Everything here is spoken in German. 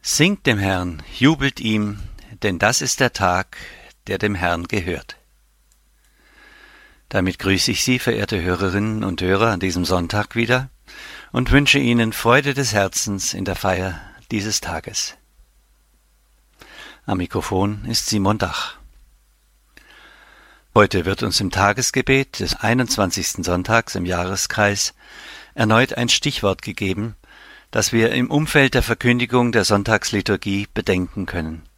Singt dem Herrn, jubelt ihm, denn das ist der Tag, der dem Herrn gehört. Damit grüße ich Sie, verehrte Hörerinnen und Hörer, an diesem Sonntag wieder und wünsche Ihnen Freude des Herzens in der Feier dieses Tages. Am Mikrofon ist Simon Dach. Heute wird uns im Tagesgebet des 21. Sonntags im Jahreskreis erneut ein Stichwort gegeben, das wir im Umfeld der Verkündigung der Sonntagsliturgie bedenken können.